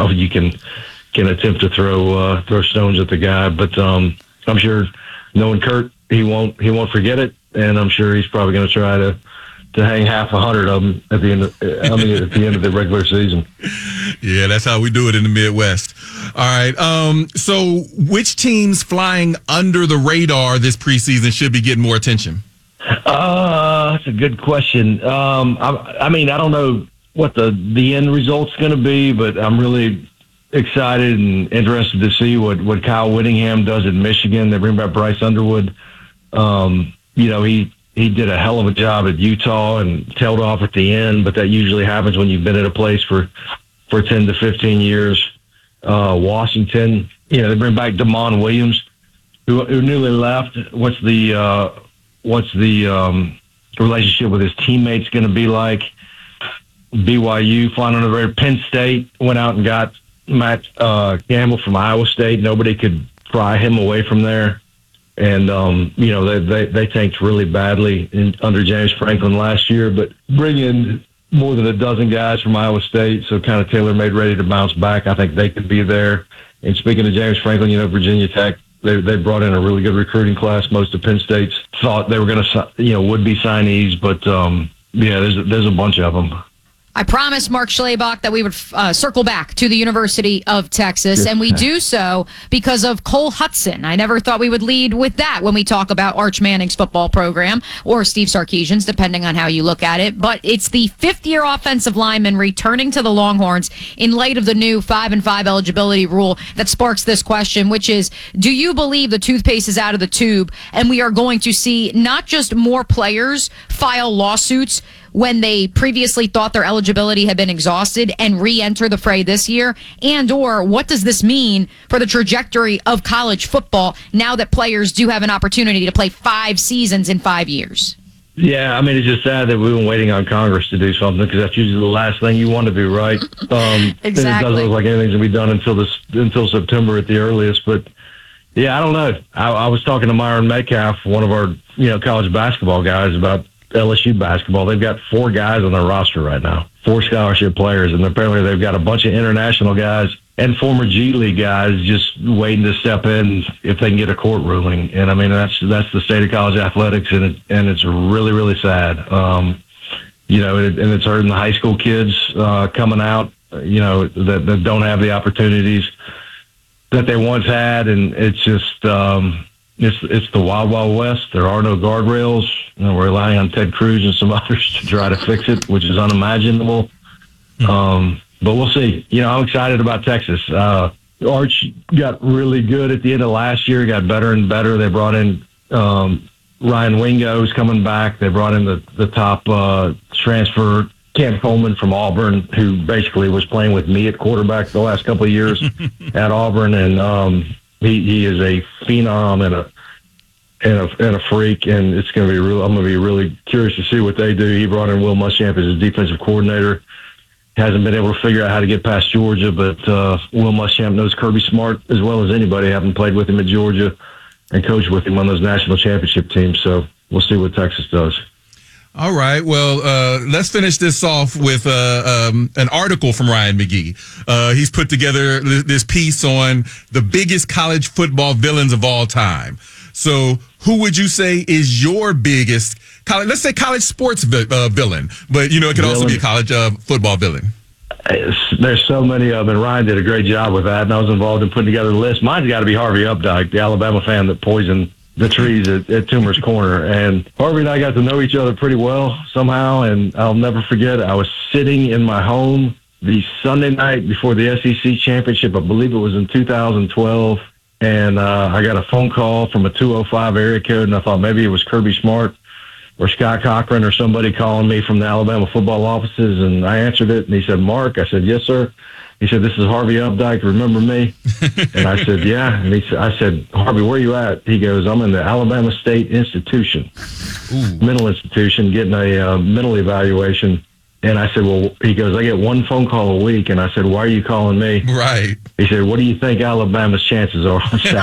how you can attempt to throw stones at the guy. But I'm sure, knowing Kurt, he won't forget it, and I'm sure he's probably going to try to hang half 100 of them at the end of the regular season. Yeah, that's how we do it in the Midwest. All right. So which teams flying under the radar this preseason should be getting more attention? That's a good question. I mean, I don't know what the end result's going to be, but I'm really excited and interested to see what Kyle Whittingham does at Michigan. They bring back Bryce Underwood. He did a hell of a job at Utah and tailed off at the end, but that usually happens when you've been at a place for 10 to 15 years. Washington, they bring back Damon Williams, who newly left. What's the relationship with his teammates going to be like? BYU flying on the radar. Penn State went out and got Matt Campbell from Iowa State. Nobody could pry him away from there. And, they tanked really badly under James Franklin last year, but bring in more than a dozen guys from Iowa State, so kind of tailor-made, ready to bounce back. I think they could be there. And speaking of James Franklin, Virginia Tech, they brought in a really good recruiting class. Most of Penn State's thought they were going to, would be signees, but, there's a bunch of them. I promised Mark Schlabach that we would circle back to the University of Texas, and we do so because of Cole Hudson. I never thought we would lead with that when we talk about Arch Manning's football program, or Steve Sarkisian's, depending on how you look at it. But it's the fifth-year offensive lineman returning to the Longhorns in light of the new 5-and-5 eligibility rule that sparks this question, which is, do you believe the toothpaste is out of the tube and we are going to see not just more players file lawsuits when they previously thought their eligibility had been exhausted and re-enter the fray this year? And or what does this mean for the trajectory of college football now that players do have an opportunity to play 5 seasons in 5 years? Yeah, I mean, it's just sad that we've been waiting on Congress to do something, because that's usually the last thing you want to do, right? Exactly. And it doesn't look like anything's going to be done until September at the earliest. But, yeah, I don't know. I was talking to Myron Metcalf, one of our college basketball guys, about LSU basketball. They've got 4 guys on their roster right now, 4 scholarship players, and apparently they've got a bunch of international guys and former G League guys just waiting to step in if they can get a court ruling. And I mean, that's the state of college athletics, and it's really, really sad. And it's hurting the high school kids coming out, that don't have the opportunities that they once had, and it's just it's the wild, wild west. There are no guardrails. We're relying on Ted Cruz and some others to try to fix it, which is unimaginable. But we'll see. I'm excited about Texas. Arch got really good at the end of last year. Got better and better. They brought in Ryan Wingo, who's coming back. They brought in the top transfer, Cam Coleman from Auburn, who basically was playing with me at quarterback the last couple of years at Auburn, and he is a phenom and a freak, and it's going to be real. I'm going to be really curious to see what they do. He brought in Will Muschamp as his defensive coordinator. Hasn't been able to figure out how to get past Georgia, but Will Muschamp knows Kirby Smart as well as anybody, having played with him at Georgia and coached with him on those national championship teams. So we'll see what Texas does. All right. Well, let's finish this off with an article from Ryan McGee. He's put together this piece on the biggest college football villains of all time. So who would you say is your biggest let's say college sports villain, but it could also be a college football villain? There's so many of them, and Ryan did a great job with that, and I was involved in putting together the list. Mine's got to be Harvey Updike, the Alabama fan that poisoned the trees at Toomer's Corner. And Harvey and I got to know each other pretty well somehow, and I'll never forget, I was sitting in my home the Sunday night before the SEC championship. I believe it was in 2012, and I got a phone call from a 205 area code, and I thought maybe it was Kirby Smart or Scott Cochran or somebody calling me from the Alabama football offices, and I answered it, and he said, "Mark?" I said, "Yes, sir." He said, "This is Harvey Updike. Remember me?" And I said, "Yeah." And I said, "Harvey, where are you at?" He goes, "I'm in the Alabama State Institution, mental institution, getting a mental evaluation." And I said, "Well," he goes, "I get one phone call a week." And I said, "Why are you calling me?" Right. He said, "What do you think Alabama's chances are on Saturday?"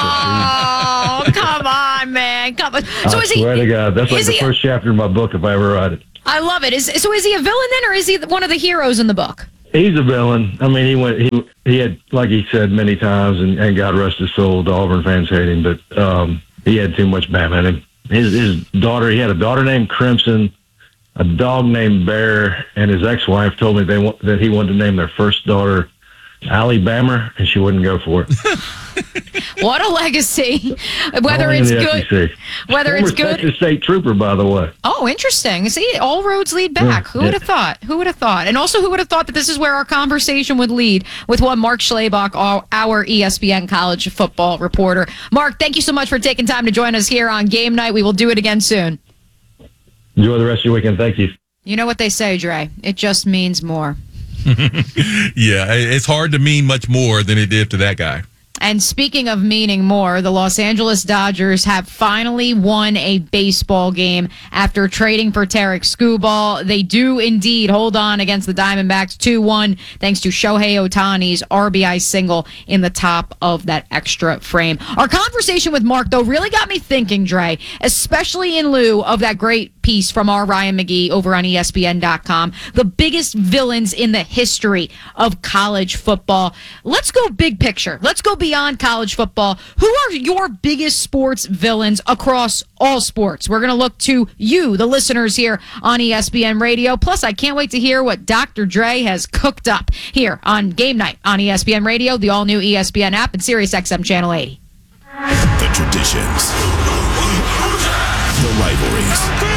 Oh, come on, man. Come on. So I swear to God, that's like the first chapter of my book if I ever write it. I love it. So is he a villain then, or is he one of the heroes in the book? He's a villain. I mean, he had, like he said many times, and God rest his soul, the Auburn fans hate him, but he had too much Bama in him. His daughter, he had a daughter named Crimson, a dog named Bear, and his ex-wife told me that he wanted to name their first daughter Alabama, and she wouldn't go for it. What a legacy! Whether it's good, whether it's good. Texas State Trooper, by the way. Oh, interesting. See, all roads lead back. Who would have thought? Who would have thought? And also, who would have thought that this is where our conversation would lead with one Mark Schlabach, our ESPN college football reporter. Mark, thank you so much for taking time to join us here on Game Night. We will do it again soon. Enjoy the rest of your weekend. Thank you. You know what they say, Dre? It just means more. Yeah, it's hard to mean much more than it did to that guy. And speaking of meaning more, the Los Angeles Dodgers have finally won a baseball game after trading for Tarek Skubal. They do indeed hold on against the Diamondbacks 2-1 thanks to Shohei Ohtani's RBI single in the top of that extra frame. Our conversation with Mark, though, really got me thinking, Dre, especially in lieu of that great piece from our Ryan McGee over on ESPN.com, the biggest villains in the history of college football. Let's go big picture. Let's go beyond college football. Who are your biggest sports villains across all sports? We're going to look to you, the listeners here on ESPN Radio. Plus, I can't wait to hear what Dr. Dre has cooked up here on Game Night on ESPN Radio, the all-new ESPN app, and SiriusXM Channel 80. The traditions, the rivalries,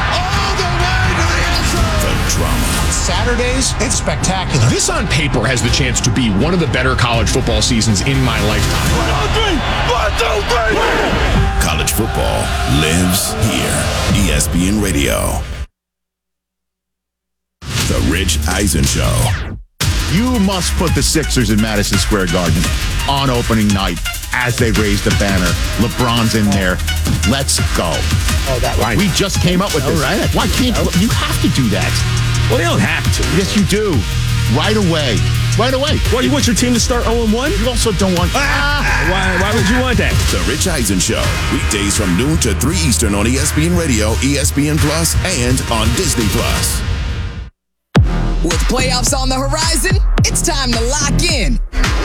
drama. Saturdays, it's spectacular. This on paper has the chance to be one of the better college football seasons in my lifetime. 1, 2, 3. College football lives here. ESPN Radio. The Rich Eisen Show. You must put the Sixers in Madison Square Garden on opening night as they raise the banner. LeBron's in there. Let's go. Oh, that line. We just came up with this. Right. Why can't you have to do that? Well, they don't have to. Yes, you do. Right away. Right away. Well, you want your team to start 0-1? You also don't want... Why would you want that? The Rich Eisen Show. Weekdays from noon to 3 Eastern on ESPN Radio, ESPN Plus, and on Disney Plus. With playoffs on the horizon, it's time to lock in.